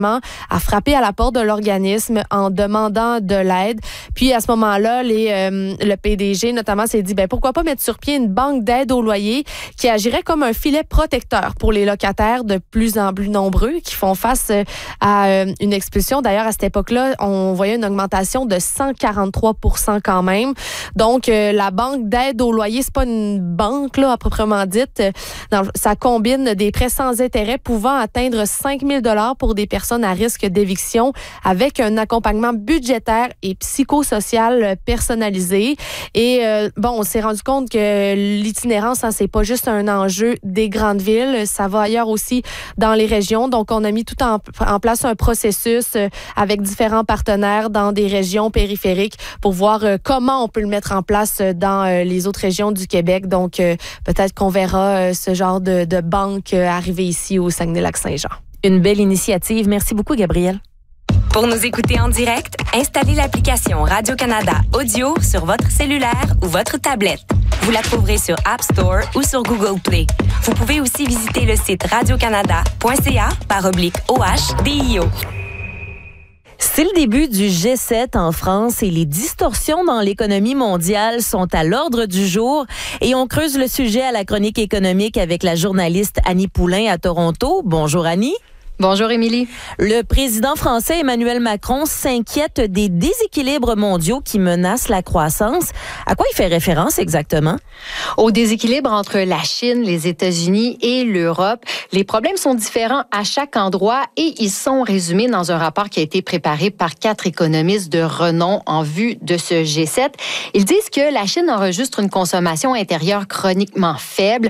à frapper à la porte de l'organisme en demandant de l'aide. Puis à ce moment-là, le PDG notamment s'est dit pourquoi pas mettre sur pied une banque d'aide au loyer qui agirait comme un filet protecteur pour les locataires de plus en plus nombreux qui font face à une expulsion. D'ailleurs, à cette époque-là, on voyait une augmentation de 143% quand même. Donc, la banque d'aide au loyer, c'est pas une banque là, à proprement dite. Ça combine des prêts sans intérêt pouvant atteindre 5 000 $ pour des personnes à risque d'éviction avec un accompagnement budgétaire et psychosocial personnalisé. Et on s'est rendu compte que l'itinérance, c'est pas juste un enjeu des grandes villes, ça va ailleurs aussi dans les régions. Donc, on a mis tout en place un processus avec différents partenaires dans des régions périphériques pour voir comment on peut le mettre en place dans les autres régions du Québec. Donc, peut-être qu'on verra ce genre de banque arriver ici au Saguenay-Lac-Saint-Jean. Une belle initiative. Merci beaucoup, Gabrielle. Pour nous écouter en direct, installez l'application Radio-Canada Audio sur votre cellulaire ou votre tablette. Vous la trouverez sur App Store ou sur Google Play. Vous pouvez aussi visiter le site radiocanada.ca/OHDIO. C'est le début du G7 en France et les distorsions dans l'économie mondiale sont à l'ordre du jour. Et on creuse le sujet à la chronique économique avec la journaliste Annie Poulain à Toronto. Bonjour Annie. Bonjour Émilie. Le président français Emmanuel Macron s'inquiète des déséquilibres mondiaux qui menacent la croissance. À quoi il fait référence exactement? Au déséquilibre entre la Chine, les États-Unis et l'Europe. Les problèmes sont différents à chaque endroit et ils sont résumés dans un rapport qui a été préparé par 4 économistes de renom en vue de ce G7. Ils disent que la Chine enregistre une consommation intérieure chroniquement faible,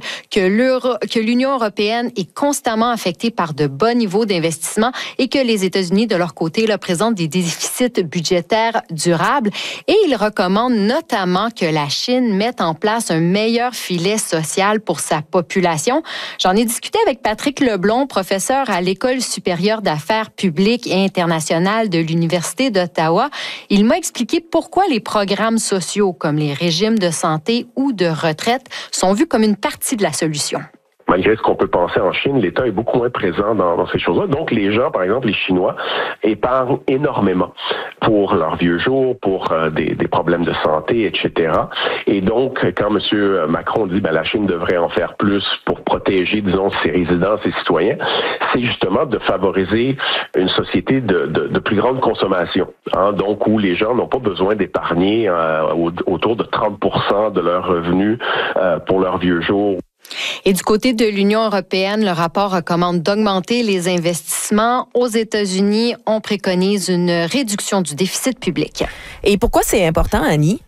que l'Union européenne est constamment affectée par de bas niveaux d'investissement et que les États-Unis, de leur côté, présentent des déficits budgétaires durables. Et ils recommandent notamment que la Chine mette en place un meilleur filet social pour sa population. J'en ai discuté avec Patrick Leblond, professeur à l'École supérieure d'affaires publiques et internationales de l'Université d'Ottawa. Il m'a expliqué pourquoi les programmes sociaux comme les régimes de santé ou de retraite sont vus comme une partie de la solution. Malgré ce qu'on peut penser en Chine, l'État est beaucoup moins présent dans ces choses-là. Donc, les gens, par exemple, les Chinois, épargnent énormément pour leurs vieux jours, pour des problèmes de santé, etc. Et donc, quand M. Macron dit la Chine devrait en faire plus pour protéger, disons, ses résidents, ses citoyens, c'est justement de favoriser une société de plus grande consommation. Donc, où les gens n'ont pas besoin d'épargner autour de 30% de leurs revenus pour leurs vieux jours. Et du côté de l'Union européenne, le rapport recommande d'augmenter les investissements. Aux États-Unis, on préconise une réduction du déficit public. Et pourquoi c'est important, Annie?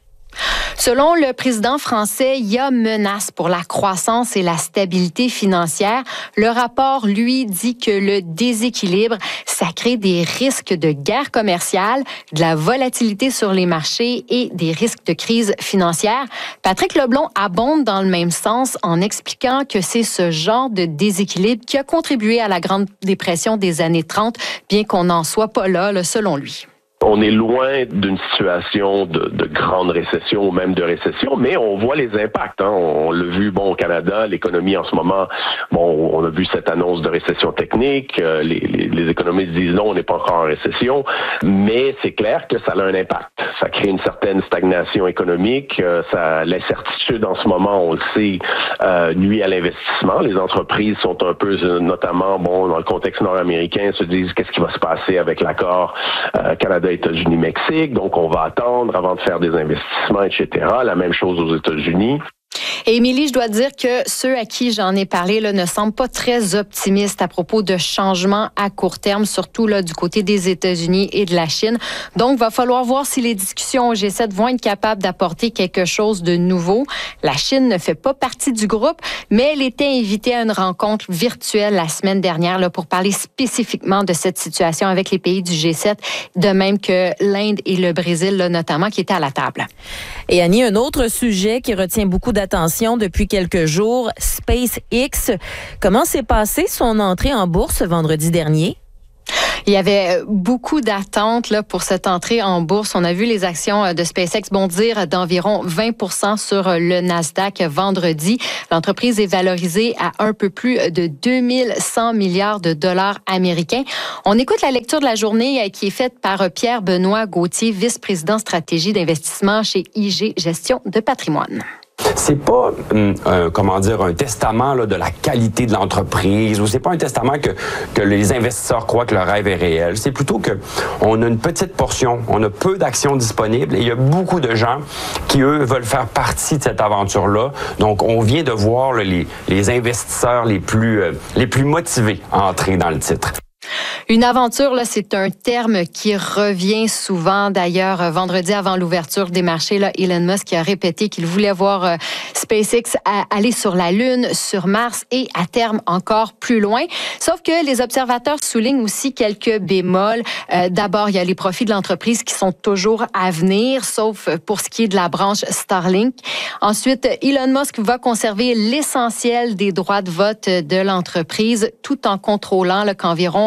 Selon le président français, il y a menace pour la croissance et la stabilité financière. Le rapport, lui, dit que le déséquilibre, ça crée des risques de guerre commerciale, de la volatilité sur les marchés et des risques de crise financière. Patrick Leblond abonde dans le même sens en expliquant que c'est ce genre de déséquilibre qui a contribué à la Grande Dépression des années 30, bien qu'on n'en soit pas là, selon lui. On est loin d'une situation de grande récession ou même de récession, mais on voit les impacts. On l'a vu, au Canada, l'économie en ce moment, on a vu cette annonce de récession technique. Les économistes disent non, on n'est pas encore en récession, mais c'est clair que ça a un impact. Ça crée une certaine stagnation économique. L'incertitude en ce moment, on le sait, nuit à l'investissement. Les entreprises sont un peu, notamment, dans le contexte nord-américain, se disent qu'est-ce qui va se passer avec l'accord Canada États-Unis-Mexique, donc on va attendre avant de faire des investissements, etc. La même chose aux États-Unis. Et Émilie, je dois dire que ceux à qui j'en ai parlé ne semblent pas très optimistes à propos de changements à court terme, surtout du côté des États-Unis et de la Chine. Donc, il va falloir voir si les discussions au G7 vont être capables d'apporter quelque chose de nouveau. La Chine ne fait pas partie du groupe, mais elle était invitée à une rencontre virtuelle la semaine dernière pour parler spécifiquement de cette situation avec les pays du G7, de même que l'Inde et le Brésil, notamment, qui étaient à la table. Et Annie, un autre sujet qui retient beaucoup d'attention depuis quelques jours, SpaceX. Comment s'est passée son entrée en bourse vendredi dernier? Il y avait beaucoup d'attentes là, pour cette entrée en bourse. On a vu les actions de SpaceX bondir d'environ 20% sur le Nasdaq vendredi. L'entreprise est valorisée à un peu plus de 2100 milliards de dollars américains. On écoute la lecture de la journée qui est faite par Pierre-Benoît Gauthier, vice-président stratégie d'investissement chez IG Gestion de patrimoine. C'est pas un testament là, de la qualité de l'entreprise, ou c'est pas un testament que les investisseurs croient que le rêve est réel. C'est plutôt que on a une petite portion, on a peu d'actions disponibles et il y a beaucoup de gens qui, eux, veulent faire partie de cette aventure-là. Donc, on vient de voir là, les investisseurs les plus motivés à entrer dans le titre. Une aventure, là, c'est un terme qui revient souvent. D'ailleurs, vendredi avant l'ouverture des marchés, là, Elon Musk a répété qu'il voulait voir SpaceX aller sur la Lune, sur Mars et à terme encore plus loin. Sauf que les observateurs soulignent aussi quelques bémols. D'abord, il y a les profits de l'entreprise qui sont toujours à venir, sauf pour ce qui est de la branche Starlink. Ensuite, Elon Musk va conserver l'essentiel des droits de vote de l'entreprise tout en contrôlant là, qu'environ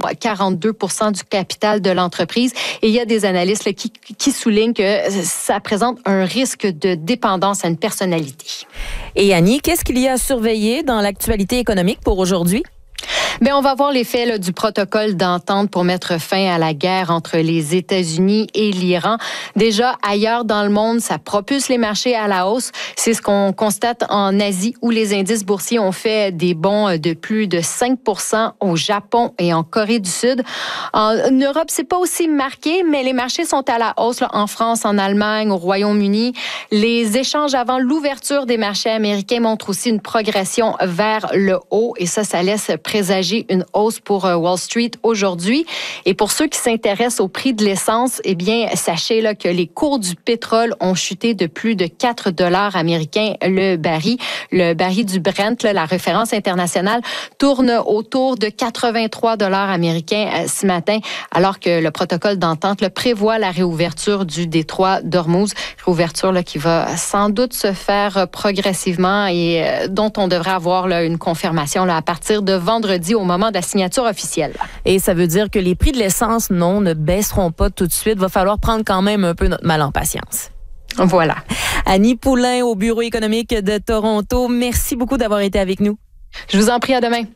42% du capital de l'entreprise. Et il y a des analystes là, qui soulignent que ça présente un risque de dépendance à une personnalité. Et Annie, qu'est-ce qu'il y a à surveiller dans l'actualité économique pour aujourd'hui? Bien, on va voir l'effet là, du protocole d'entente pour mettre fin à la guerre entre les États-Unis et l'Iran. Déjà, ailleurs dans le monde, ça propulse les marchés à la hausse. C'est ce qu'on constate en Asie, où les indices boursiers ont fait des bonds de plus de 5% au Japon et en Corée du Sud. En Europe, c'est pas aussi marqué, mais les marchés sont à la hausse là, en France, en Allemagne, au Royaume-Uni. Les échanges avant l'ouverture des marchés américains montrent aussi une progression vers le haut, et ça laisse présager une hausse pour Wall Street aujourd'hui. Et pour ceux qui s'intéressent au prix de l'essence, eh bien, sachez là, que les cours du pétrole ont chuté de plus de 4 $ américains le baril. Le baril du Brent, là, la référence internationale, tourne autour de 83 $ américains ce matin, alors que le protocole d'entente là, prévoit la réouverture du détroit d'Ormuz. Réouverture là, qui va sans doute se faire progressivement et dont on devrait avoir là, une confirmation là, à partir de vendredi au moment de la signature officielle. Et ça veut dire que les prix de l'essence, non, ne baisseront pas tout de suite. Va falloir prendre quand même un peu notre mal en patience. Voilà. Annie Poulain au Bureau économique de Toronto, merci beaucoup d'avoir été avec nous. Je vous en prie, à demain.